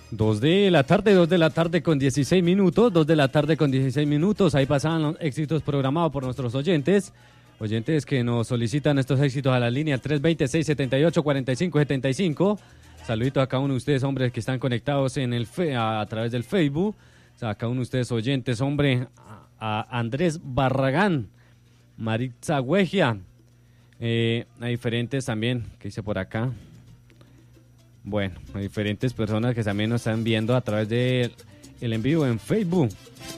2 de la tarde, 2 de la tarde con 16 minutos, 2 de la tarde con 16 minutos. Ahí pasaban los éxitos programados por nuestros oyentes que nos solicitan estos éxitos a la línea 320-678-4575. Saludito a cada uno de ustedes, hombres, que están conectados en a través del Facebook. O sea, a cada uno de ustedes oyentes, hombre, a Andrés Barragán, Maritza Huegia, a diferentes también, que dice por acá. Bueno, hay diferentes personas que también nos están viendo a través de el en vivo en Facebook.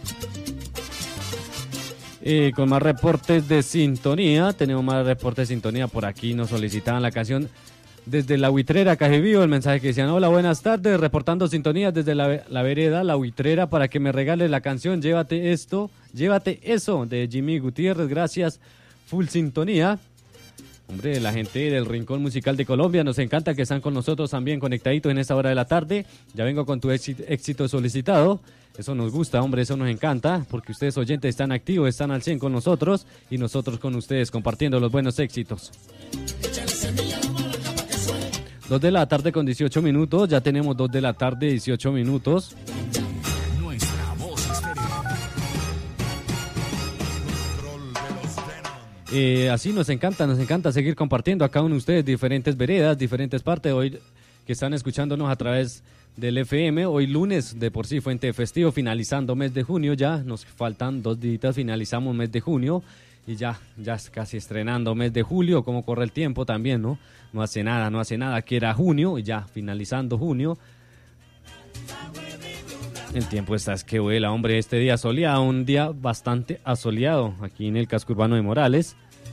Con más reportes de sintonía, tenemos más reportes de sintonía por aquí. Nos solicitaban la canción desde La Huitrera, Cajevío. El mensaje que decían: hola, buenas tardes, reportando sintonía desde la vereda La Huitrera para que me regales la canción Llévate Esto, Llévate Eso, de Jimmy Gutiérrez. Gracias, full sintonía. Hombre, la gente del Rincón Musical de Colombia, nos encanta que están con nosotros también conectaditos en esta hora de la tarde. Ya vengo con tu éxito solicitado. Eso nos gusta, hombre, eso nos encanta, porque ustedes oyentes están activos, están al 100 con nosotros y nosotros con ustedes compartiendo los buenos éxitos. 2 de la tarde con 18 minutos, ya tenemos 2 de la tarde 18 minutos. Así nos encanta seguir compartiendo a cada uno de ustedes diferentes veredas, diferentes partes. Hoy que están escuchándonos a través del FM, hoy lunes, de por sí fuente festivo, finalizando mes de junio, ya nos faltan 2 días, finalizamos mes de junio y ya casi estrenando mes de julio. Cómo corre el tiempo también, ¿no? No hace nada, que era junio y ya finalizando junio. El tiempo es que vuela, hombre. Este día soleado, un día bastante asoleado aquí en el casco urbano de Morales.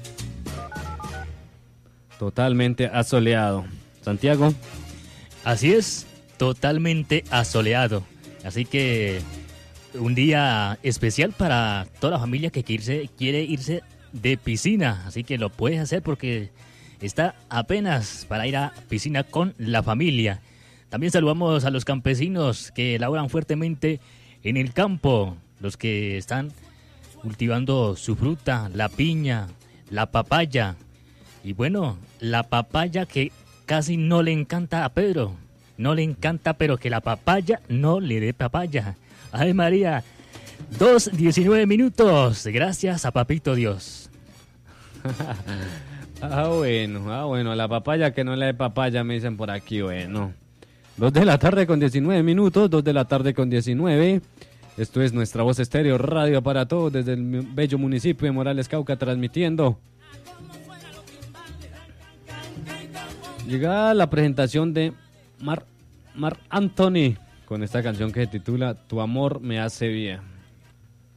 Totalmente asoleado. Santiago. Así es, totalmente asoleado. Así que un día especial para toda la familia que quiere irse de piscina. Así que lo puedes hacer porque está apenas para ir a piscina con la familia. También saludamos a los campesinos que laboran fuertemente en el campo, los que están cultivando su fruta, la piña, la papaya. Y bueno, la papaya que casi no le encanta a Pedro. No le encanta, pero que la papaya no le dé papaya. Ay, María, 2:19 minutos. Gracias a Papito Dios. Bueno, a la papaya que no le dé papaya, me dicen por aquí, bueno. 2 de la tarde con 19 minutos, 2 de la tarde con 19. Esto es Nuestra Voz Estéreo, radio para todos, desde el bello municipio de Morales, Cauca, transmitiendo. Llega la presentación de Mar Anthony con esta canción que se titula Tu amor me hace bien.